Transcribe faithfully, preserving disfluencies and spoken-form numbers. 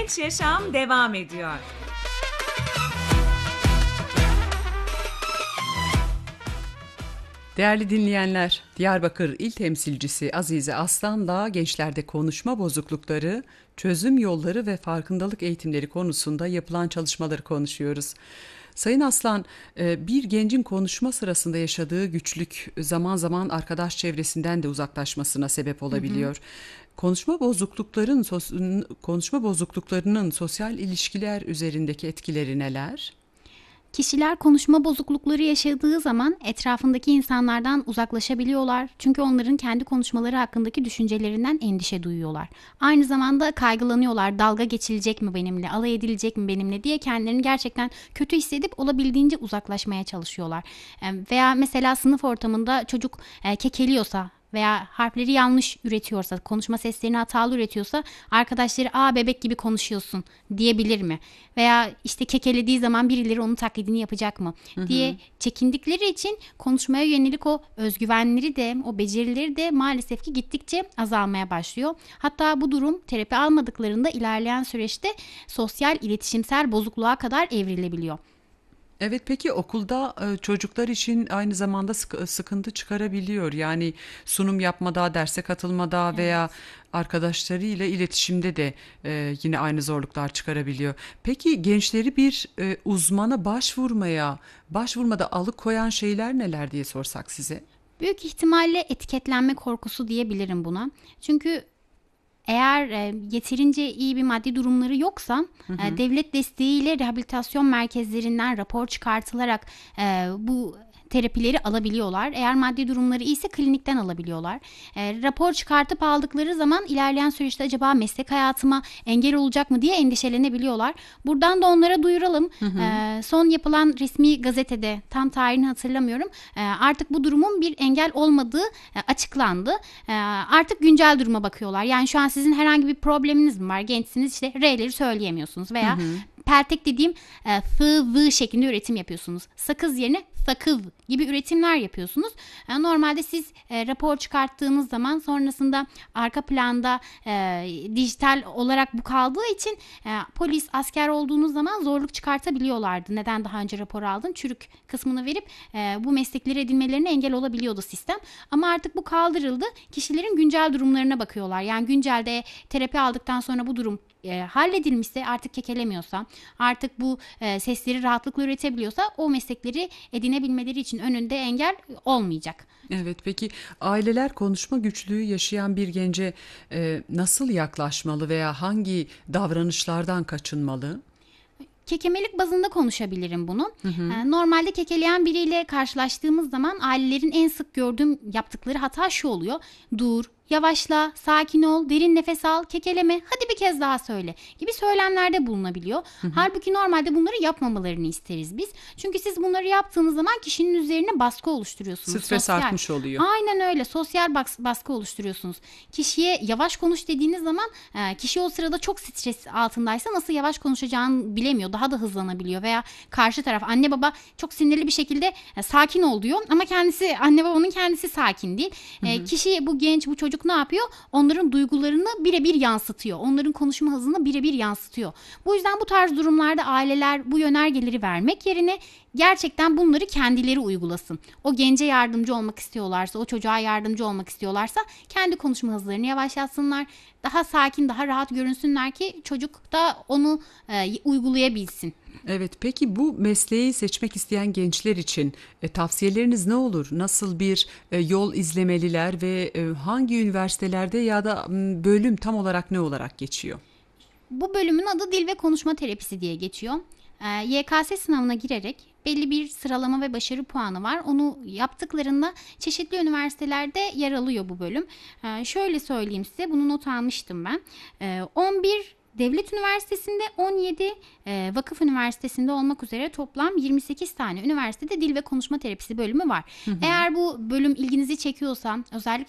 Genç Yaşam devam ediyor. Değerli dinleyenler, Diyarbakır İl Temsilcisi Azize Aslan'la gençlerde konuşma bozuklukları, çözüm yolları ve farkındalık eğitimleri konusunda yapılan çalışmaları konuşuyoruz. Sayın Aslan, bir gencin konuşma sırasında yaşadığı güçlük zaman zaman arkadaş çevresinden de uzaklaşmasına sebep olabiliyor. Hı hı. Konuşma bozuklukların konuşma bozukluklarının sosyal ilişkiler üzerindeki etkileri neler? Kişiler konuşma bozuklukları yaşadığı zaman etrafındaki insanlardan uzaklaşabiliyorlar. Çünkü onların kendi konuşmaları hakkındaki düşüncelerinden endişe duyuyorlar. Aynı zamanda kaygılanıyorlar. Dalga geçilecek mi benimle, alay edilecek mi benimle diye kendilerini gerçekten kötü hissedip olabildiğince uzaklaşmaya çalışıyorlar. Veya mesela sınıf ortamında çocuk kekeliyorsa veya harfleri yanlış üretiyorsa, konuşma seslerini hatalı üretiyorsa arkadaşları "aa bebek gibi konuşuyorsun" diyebilir mi? Veya işte kekelediği zaman birileri onun taklidini yapacak mı diye hı hı. çekindikleri için konuşmaya yönelik o özgüvenleri de, o becerileri de maalesef ki gittikçe azalmaya başlıyor. Hatta bu durum terapi almadıklarında ilerleyen süreçte sosyal iletişimsel bozukluğa kadar evrilebiliyor. Evet, peki okulda çocuklar için aynı zamanda sıkıntı çıkarabiliyor. Yani sunum yapmada, derse katılmada evet. veya arkadaşlarıyla iletişimde de yine aynı zorluklar çıkarabiliyor. Peki gençleri bir uzmana başvurmaya, başvurmada alıkoyan şeyler neler diye sorsak size? Büyük ihtimalle etiketlenme korkusu diyebilirim buna. Çünkü eğer e, yeterince iyi bir maddi durumları yoksa hı hı. E, devlet desteğiyle rehabilitasyon merkezlerinden rapor çıkartılarak e, bu terapileri alabiliyorlar. Eğer maddi durumları iyiyse klinikten alabiliyorlar. E, rapor çıkartıp aldıkları zaman ilerleyen süreçte acaba meslek hayatıma engel olacak mı diye endişelenebiliyorlar. Buradan da onlara duyuralım. Hı hı. E, son yapılan resmi gazetede, tam tarihini hatırlamıyorum, e, artık bu durumun bir engel olmadığı e, açıklandı. E, artık güncel duruma bakıyorlar. Yani şu an sizin herhangi bir probleminiz mi var? Gençsiniz, işte R'leri söyleyemiyorsunuz veya hı hı. peltek dediğim e, f, v şeklinde üretim yapıyorsunuz. Sakız yerine sakız gibi üretimler yapıyorsunuz. Yani normalde siz e, rapor çıkarttığınız zaman sonrasında arka planda e, dijital olarak bu kaldığı için e, polis, asker olduğunuz zaman zorluk çıkartabiliyorlardı. Neden daha önce rapor aldın? Çürük kısmını verip e, bu meslekleri edinmelerine engel olabiliyordu sistem. Ama artık bu kaldırıldı. Kişilerin güncel durumlarına bakıyorlar. Yani güncelde terapi aldıktan sonra bu durum E, halledilmişse, artık kekelemiyorsa, artık bu e, sesleri rahatlıkla üretebiliyorsa o meslekleri edinebilmeleri için önünde engel olmayacak. Evet, peki aileler konuşma güçlüğü yaşayan bir gence e, nasıl yaklaşmalı veya hangi davranışlardan kaçınmalı? Kekemelik bazında konuşabilirim bunu. Hı hı. Normalde kekeleyen biriyle karşılaştığımız zaman ailelerin en sık gördüğüm yaptıkları hata şu oluyor: dur, yavaşla, sakin ol, derin nefes al, kekeleme, hadi bir kez daha söyle gibi söylemlerde bulunabiliyor. Hı hı. Halbuki normalde bunları yapmamalarını isteriz biz. Çünkü siz bunları yaptığınız zaman kişinin üzerine baskı oluşturuyorsunuz. Stres sosyal. artmış oluyor. Aynen öyle, sosyal baskı oluşturuyorsunuz. Kişiye yavaş konuş dediğiniz zaman kişi o sırada çok stres altındaysa nasıl yavaş konuşacağını bilemiyor. Daha da hızlanabiliyor veya karşı taraf, anne baba çok sinirli bir şekilde sakin ol diyor ama kendisi, anne babanın kendisi sakin değil. Hı hı. Kişi, bu genç, bu çocuk ne yapıyor? Onların duygularını birebir yansıtıyor. Onların konuşma hızını birebir yansıtıyor. Bu yüzden bu tarz durumlarda aileler bu yönergeleri vermek yerine gerçekten bunları kendileri uygulasın. O gence yardımcı olmak istiyorlarsa, o çocuğa yardımcı olmak istiyorlarsa kendi konuşma hızlarını yavaşlatsınlar. Daha sakin, daha rahat görünsünler ki çocuk da onu e, uygulayabilsin. Evet, peki bu mesleği seçmek isteyen gençler için e, tavsiyeleriniz ne olur? Nasıl bir e, yol izlemeliler ve e, hangi üniversitelerde ya da m, bölüm tam olarak ne olarak geçiyor? Bu bölümün adı Dil ve Konuşma Terapisi diye geçiyor. E, Y K S sınavına girerek belli bir sıralama ve başarı puanı var. Onu yaptıklarında çeşitli üniversitelerde yer alıyor bu bölüm. E, şöyle söyleyeyim size, bunu not almıştım ben. E, on bir Devlet Üniversitesi'nde, on yedi e, Vakıf Üniversitesi'nde olmak üzere toplam yirmi sekiz tane üniversitede dil ve konuşma terapisi bölümü var. Hı hı. Eğer bu bölüm ilginizi çekiyorsa, özellikle